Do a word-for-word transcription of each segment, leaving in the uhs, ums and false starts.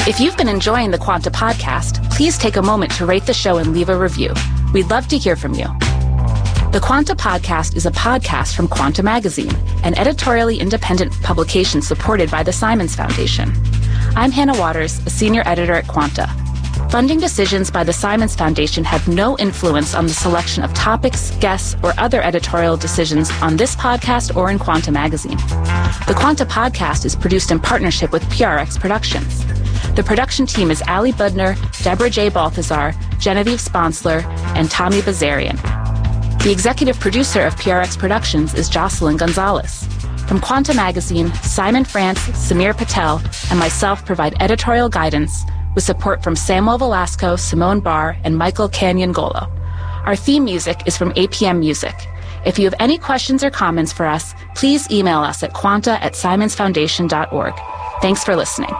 If you've been enjoying the Quanta podcast, please take a moment to rate the show and leave a review. We'd love to hear from you. The Quanta podcast is a podcast from Quanta Magazine, an editorially independent publication supported by the Simons Foundation. I'm Hannah Waters, a senior editor at Quanta. Funding decisions by the Simons Foundation have no influence on the selection of topics, guests, or other editorial decisions on this podcast or in Quanta Magazine. The Quanta podcast is produced in partnership with P R X Productions. The production team is Ali Budner, Deborah J. Balthazar, Genevieve Sponsler, and Tommy Bazarian. The executive producer of P R X Productions is Jocelyn Gonzalez. From Quanta Magazine, Simon France, Samir Patel, and myself provide editorial guidance with support from Samuel Velasco, Simone Barr, and Michael Canyon-Golo. Our theme music is from A P M Music. If you have any questions or comments for us, please email us at quanta at simons foundation dot org. Thanks for listening.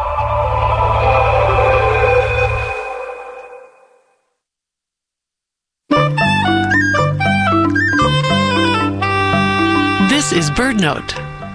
This is BirdNote.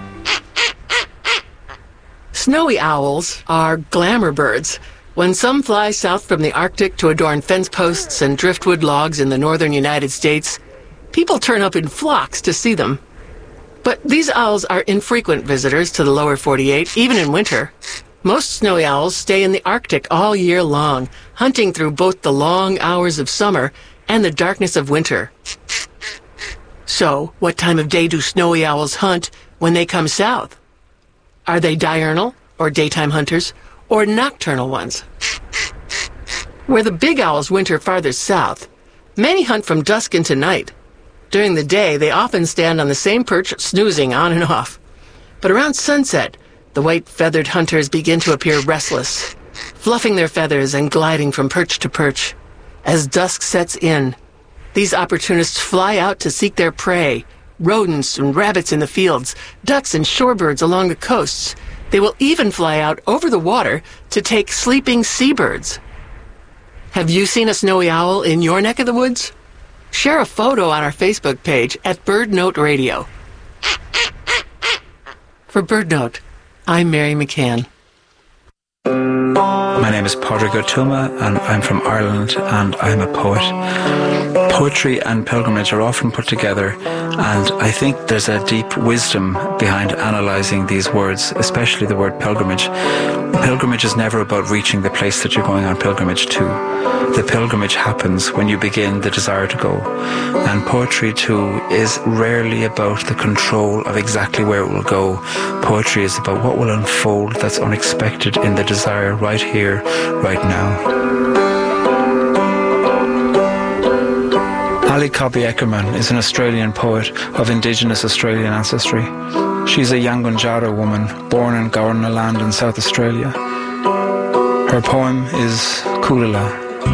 Snowy owls are glamour birds. When some fly south from the Arctic to adorn fence posts and driftwood logs in the northern United States, people turn up in flocks to see them. But these owls are infrequent visitors to the lower forty-eight, even in winter. Most snowy owls stay in the Arctic all year long, hunting through both the long hours of summer and the darkness of winter. So, what time of day do snowy owls hunt when they come south? Are they diurnal, or daytime hunters, or nocturnal ones? Where the big owls winter farther south, many hunt from dusk into night. During the day, they often stand on the same perch, snoozing on and off. But around sunset, the white-feathered hunters begin to appear restless, fluffing their feathers and gliding from perch to perch. As dusk sets in, these opportunists fly out to seek their prey, rodents and rabbits in the fields, ducks and shorebirds along the coasts. They will even fly out over the water to take sleeping seabirds. Have you seen a snowy owl in your neck of the woods? Share a photo on our Facebook page at BirdNote Radio. For BirdNote, I'm Mary McCann. My name is Padraig Ó Tuama and I'm from Ireland and I'm a poet. Poetry and pilgrimage are often put together, and I think there's a deep wisdom behind analysing these words, especially the word pilgrimage. Pilgrimage is never about reaching the place that you're going on pilgrimage to. The pilgrimage happens when you begin the desire to go. And poetry too is rarely about the control of exactly where it will go. Poetry is about what will unfold that's unexpected in the desire right here, right now. Ali Cobby Eckermann is an Australian poet of Indigenous Australian ancestry. She's a Yankunytjatjara woman born in Gowerna Land in South Australia. Her poem is Kulila.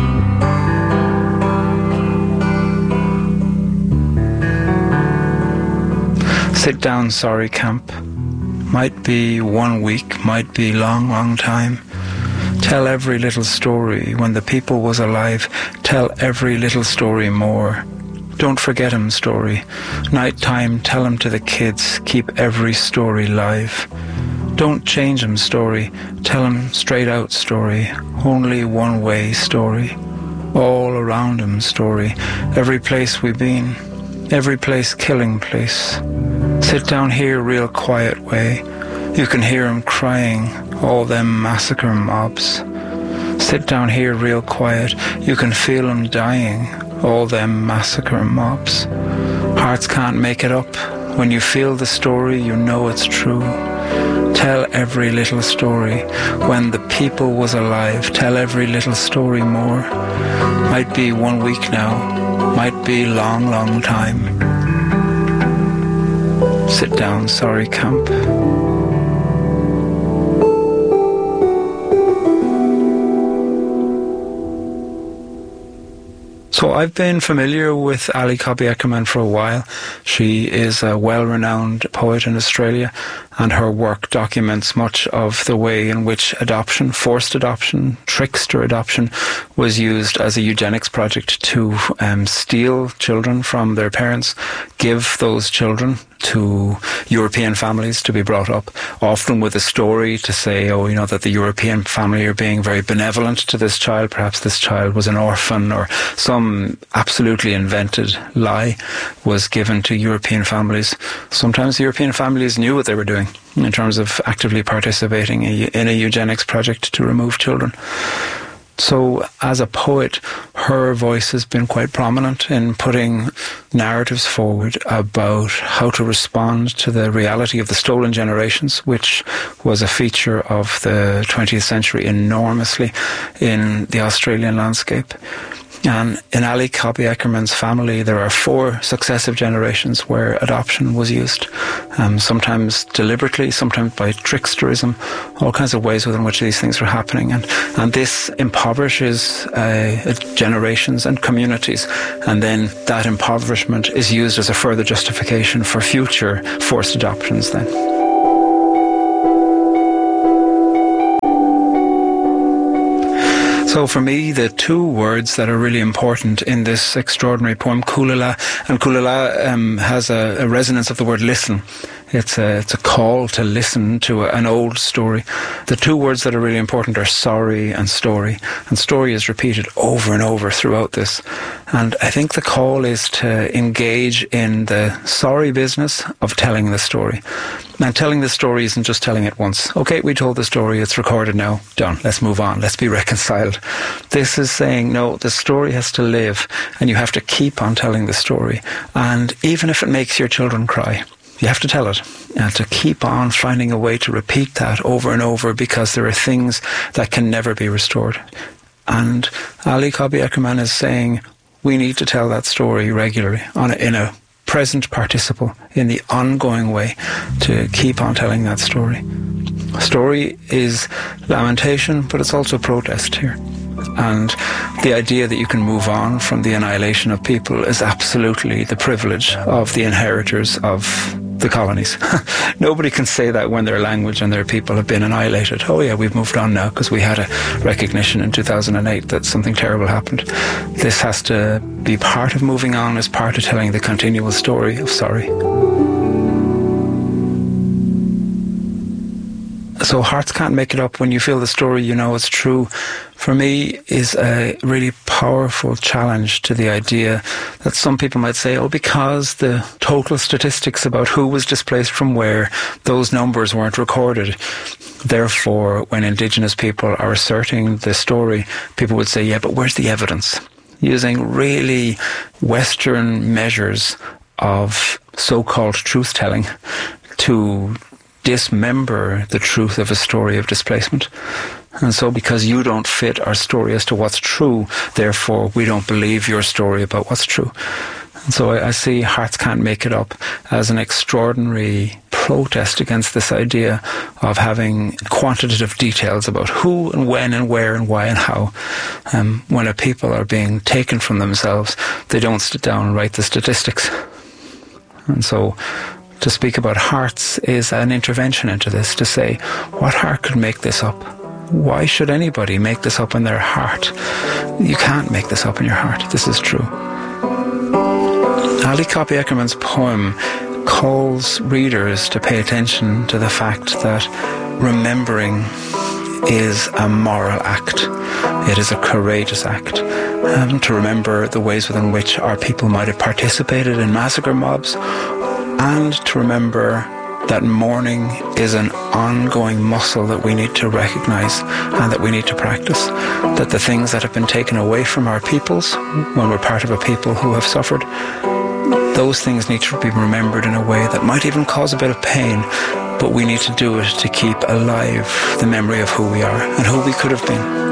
Sit down, sorry camp. Might be one week, might be long, long time. Tell every little story. When the people was alive, tell every little story more. Don't forget 'em story. Night time, tell 'em to the kids. Keep every story live. Don't change 'em story. Tell 'em straight out story. Only one way story. All around 'em story. Every place we've been. Every place killing place. Sit down here real quiet way. You can hear 'em crying. All them massacre mobs. Sit down here real quiet. You can feel 'em dying. All them massacre mobs. Hearts can't make it up. When you feel the story, you know it's true. Tell every little story. When the people was alive, tell every little story more. Might be one week now. Might be long, long time. Sit down, sorry camp. So I've been familiar with Ali Cobby Eckermann for a while. She is a well-renowned poet in Australia, and her work documents much of the way in which adoption, forced adoption, trickster adoption, was used as a eugenics project to um, steal children from their parents, give those children to European families to be brought up, often with a story to say, oh, you know, that the European family are being very benevolent to this child. Perhaps this child was an orphan, or some absolutely invented lie was given to European families. Sometimes the European families knew what they were doing in terms of actively participating in a eugenics project to remove children. So as a poet, her voice has been quite prominent in putting narratives forward about how to respond to the reality of the stolen generations, which was a feature of the twentieth century enormously in the Australian landscape. And in Ali Cobby Eckermann's family, there are four successive generations where adoption was used, um, sometimes deliberately, sometimes by tricksterism, all kinds of ways within which these things are happening. And, and this impoverishes uh, generations and communities. And then that impoverishment is used as a further justification for future forced adoptions then. So for me, the two words that are really important in this extraordinary poem, Kulala, and Kulala um, has a, a resonance of the word listen. It's a, it's a call to listen to a, an old story. The two words that are really important are sorry and story. And story is repeated over and over throughout this. And I think the call is to engage in the sorry business of telling the story. And telling the story isn't just telling it once. Okay, we told the story, it's recorded now, done, let's move on, let's be reconciled. This is saying, no, the story has to live, and you have to keep on telling the story. And even if it makes your children cry, you have to tell it, and to keep on finding a way to repeat that over and over, because there are things that can never be restored. And Ali Cobby Eckermann is saying we need to tell that story regularly on a, in a present participle, in the ongoing way, to keep on telling that story. Story is lamentation, but it's also protest here. And the idea that you can move on from the annihilation of people is absolutely the privilege of the inheritors of the colonies. Nobody can say that when their language and their people have been annihilated. Oh yeah, we've moved on now because we had a recognition in two thousand eight that something terrible happened. This has to be part of moving on, as part of telling the continual story of sorry. So hearts can't make it up. When you feel the story, you know it's true. For me, is a really powerful challenge to the idea that some people might say, oh, because the total statistics about who was displaced from where, those numbers weren't recorded. Therefore, when Indigenous people are asserting the story, people would say, yeah, but where's the evidence? Using really Western measures of so-called truth-telling to dismember the truth of a story of displacement. And so because you don't fit our story as to what's true, therefore we don't believe your story about what's true. And so I, I see Hearts Can't Make It Up as an extraordinary protest against this idea of having quantitative details about who and when and where and why and how. Um, when a people are being taken from themselves, they don't sit down and write the statistics. And so to speak about hearts is an intervention into this, to say, what heart could make this up? Why should anybody make this up in their heart? You can't make this up in your heart. This is true. Ali Cobby Eckermann's poem calls readers to pay attention to the fact that remembering is a moral act. It is a courageous act. Um, to remember the ways within which our people might have participated in massacre mobs, and to remember that mourning is an ongoing muscle that we need to recognise and that we need to practice. That the things that have been taken away from our peoples, when we're part of a people who have suffered, those things need to be remembered in a way that might even cause a bit of pain, but we need to do it to keep alive the memory of who we are and who we could have been.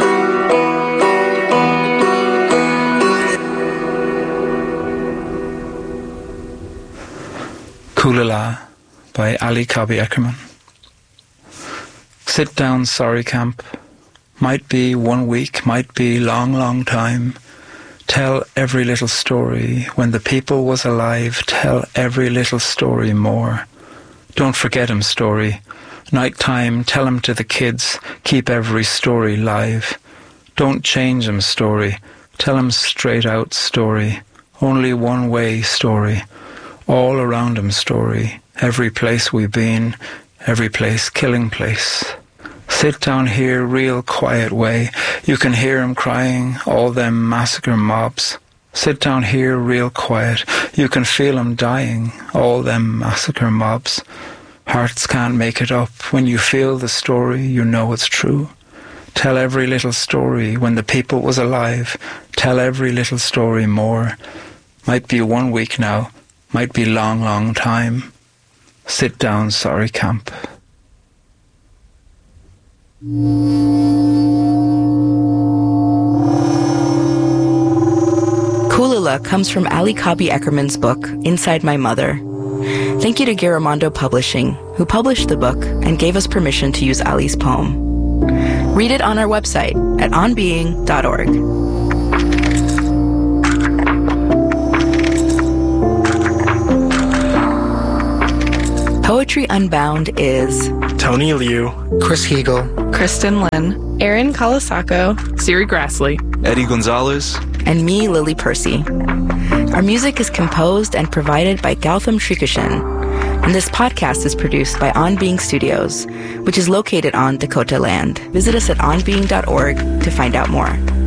Kulala by Ali Cobby Eckermann. Sit down, sorry camp. Might be one week, might be long, long time. Tell every little story. When the people was alive, tell every little story more. Don't forget him story. Night time, tell him to the kids. Keep every story live. Don't change him story. Tell him straight out story. Only one way story. all around him story, every place we've been, every place killing place. Sit down here, real quiet way, you can hear him crying, all them massacre mobs. Sit down here, real quiet, you can feel him dying, all them massacre mobs. Hearts can't make it up, when you feel the story, you know it's true. Tell every little story, when the people was alive, tell every little story more. Might be one week now, might be long, long time. Sit down, sorry camp. Kulila comes from Ali Cobby Eckerman's book, Inside My Mother. Thank you to Giramondo Publishing, who published the book and gave us permission to use Ali's poem. Read it on our website at on being dot org. Poetry Unbound is Tony Liu, Chris Hegel, Kristen Lynn, Aaron Kalasako, Siri Grassley, Eddie Gonzalez, and me, Lily Percy. Our music is composed and provided by Gautam Srikishan, and this podcast is produced by On Being Studios, which is located on Dakota land. Visit us at on being dot org to find out more.